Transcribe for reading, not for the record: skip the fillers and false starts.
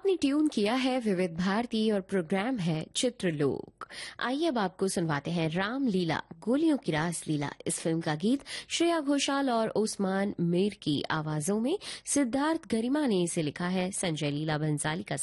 आपने ट्यून किया है विविध भारती और प्रोग्राम है चित्रलोक। आइए अब आपको सुनवाते हैं रामलीला गोलियों की रासलीला। इस फिल्म का गीत श्रेया घोषाल और ओस्मान मीर की आवाजों में सिद्धार्थ गरिमा ने इसे लिखा है, संजय लीला भंसाली का